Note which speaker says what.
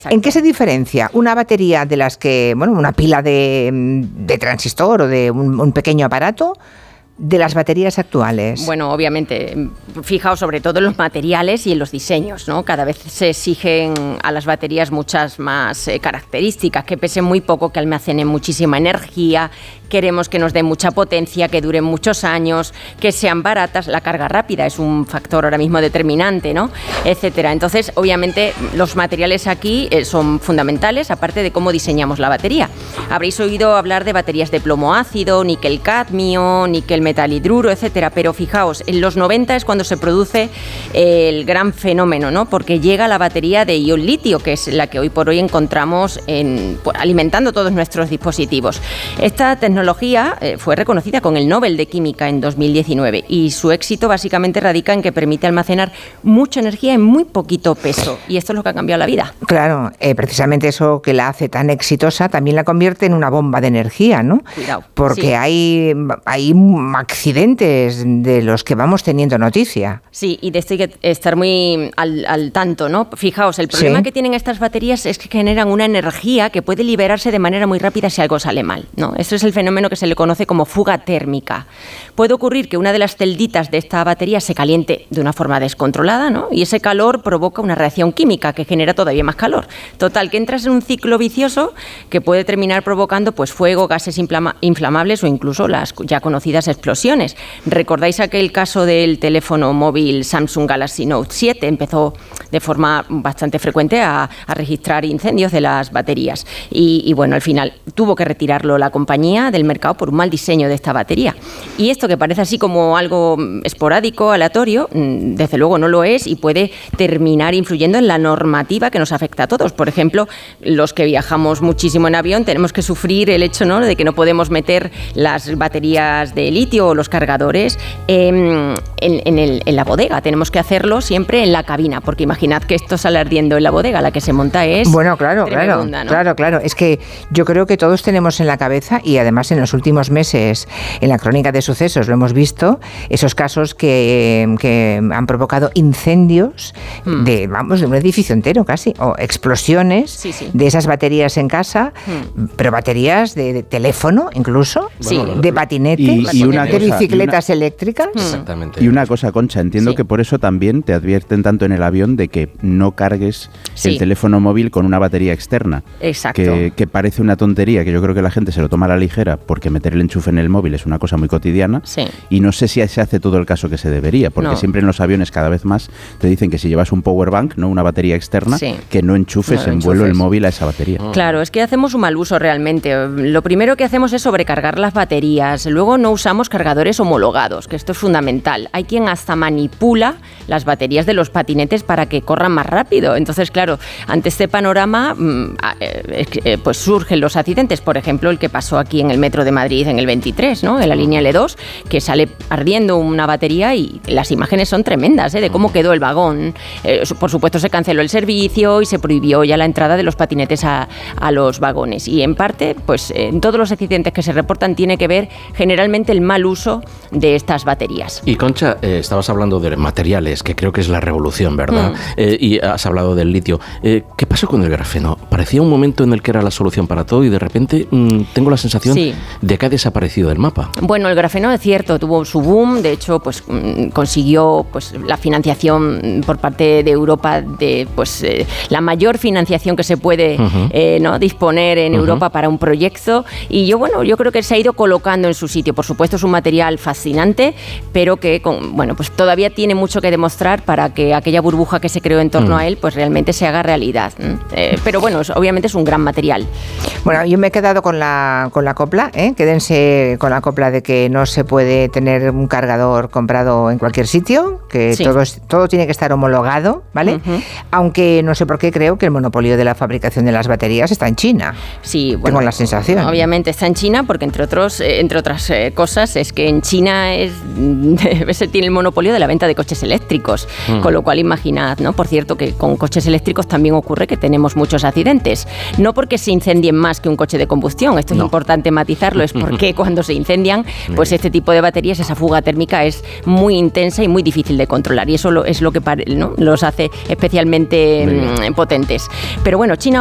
Speaker 1: ¿En qué se diferencia una batería de las que, bueno, una pila de transistor o de un pequeño aparato de las baterías actuales?
Speaker 2: Bueno, obviamente, fijaos sobre todo en los materiales y en los diseños, ¿no? Cada vez se exigen a las baterías muchas más características, que pesen muy poco, que almacenen muchísima energía, queremos que nos den mucha potencia, que duren muchos años, que sean baratas, la carga rápida es un factor ahora mismo determinante, ¿no? Etcétera. Entonces, obviamente, los materiales aquí son fundamentales, aparte de cómo diseñamos la batería. Habréis oído hablar de baterías de plomo ácido, níquel cadmio, níquel metal hidruro, etcétera, pero fijaos, en los 90 es cuando se produce el gran fenómeno, ¿no? Porque llega la batería de ion litio, que es la que hoy por hoy encontramos alimentando todos nuestros dispositivos. Esta tecnología fue reconocida con el Nobel de Química en 2019 y su éxito básicamente radica en que permite almacenar mucha energía en muy poquito peso, y esto es lo que ha cambiado la vida.
Speaker 1: Claro, precisamente eso que la hace tan exitosa también la convierte en una bomba de energía, ¿no?
Speaker 2: Cuidado.
Speaker 1: Porque
Speaker 2: sí.
Speaker 1: hay accidentes de los que vamos teniendo noticia.
Speaker 2: Sí, y de esto hay que estar muy al tanto, ¿no? Fijaos, el problema que tienen estas baterías es que generan una energía que puede liberarse de manera muy rápida si algo sale mal, ¿no? Esto es el fenómeno que se le conoce como fuga térmica. Puede ocurrir que una de las celditas de esta batería se caliente de una forma descontrolada, ¿no? Y ese calor provoca una reacción química que genera todavía más calor. Total, que entras en un ciclo vicioso que puede terminar provocando pues fuego, gases inflamables o incluso las ya conocidas explosiones. ¿Recordáis aquel caso del teléfono móvil Samsung Galaxy Note 7? Empezó de forma bastante frecuente a registrar incendios de las baterías y bueno, al final tuvo que retirarlo la compañía del mercado por un mal diseño de esta batería. Y esto que parece así como algo esporádico, aleatorio, desde luego no lo es y puede terminar influyendo en la normativa que nos afecta a todos. Por ejemplo, los que viajamos muchísimo en avión tenemos que sufrir el hecho, ¿no?, de que no podemos meter las baterías de litio o los cargadores en la bodega. Tenemos que hacerlo siempre en la cabina, porque imaginad que esto sale ardiendo en la bodega, la que se monta es
Speaker 1: bueno, claro,
Speaker 2: tremenda, ¿no?
Speaker 1: Claro. Es que yo creo que todos tenemos en la cabeza, y además en los últimos meses en la crónica de sucesos lo hemos visto, esos casos que han provocado incendios de un edificio entero casi, o explosiones de esas baterías en casa, pero baterías de teléfono incluso, de patinete, de bicicletas eléctricas.
Speaker 3: Exactamente. Y una cosa, Concha, entiendo que por eso también te advierten tanto en el avión de que no cargues el teléfono móvil con una batería externa.
Speaker 2: Exacto.
Speaker 3: Que parece una tontería, que yo creo que la gente se lo toma a la ligera porque meter el enchufe en el móvil es una cosa muy cotidiana, y no sé si se hace todo el caso que se debería, porque siempre en los aviones cada vez más te dicen que si llevas un power bank, no una batería externa, que no enchufes en vuelo el móvil a esa batería.
Speaker 2: Claro, es que hacemos un mal uso realmente. Lo primero que hacemos es sobrecargar las baterías, luego no usamos cargadores homologados, que esto es fundamental. Hay quien hasta manipula las baterías de los patinetes para que corran más rápido. Entonces, claro, ante este panorama pues surgen los accidentes, por ejemplo, el que pasó aquí en el metro de Madrid en el 23, ¿no?, en la línea L2, que sale ardiendo una batería y las imágenes son tremendas, de cómo quedó el vagón. Por supuesto, se canceló el servicio y se prohibió ya la entrada de los patinetes a los vagones. Y en parte, pues en todos los accidentes que se reportan tiene que ver generalmente el mal uso de estas baterías.
Speaker 4: Y Concha, estabas hablando de materiales, que creo que es la revolución, ¿verdad? Y has hablado del litio. ¿Qué pasó con el grafeno? Parecía un momento en el que era la solución para todo y de repente tengo la sensación de que ha desaparecido del mapa.
Speaker 2: Bueno, el grafeno es cierto, tuvo su boom, de hecho pues consiguió pues la financiación por parte de Europa, de pues la mayor financiación que se puede ¿no?, disponer en Europa para un proyecto, y yo creo que se ha ido colocando en su sitio. Por supuesto es un material fascinante, pero que pues todavía tiene mucho que demostrar para que aquella burbuja que se creó en torno a él pues realmente se haga realidad. Pero bueno, obviamente es un gran material.
Speaker 1: Bueno, yo me he quedado con la copla, quédense con la copla de que no se puede tener un cargador comprado en cualquier sitio, que todo tiene que estar homologado, ¿vale? Aunque no sé por qué creo que el monopolio de la fabricación de las baterías está en China.
Speaker 2: Sí,
Speaker 1: tengo la sensación.
Speaker 2: Obviamente está en China porque entre otras cosas es que en China se tiene el monopolio de la venta de coches eléctricos, con lo cual imaginad, ¿no? Por cierto, que con coches eléctricos también ocurre que tenemos muchos accidentes, no porque se incendien más que un coche de combustión, esto es importante matizarlo, es porque cuando se incendian, pues este tipo de baterías, esa fuga térmica es muy intensa y muy difícil de controlar, y eso es lo que, ¿no?, los hace especialmente potentes. Pero bueno, China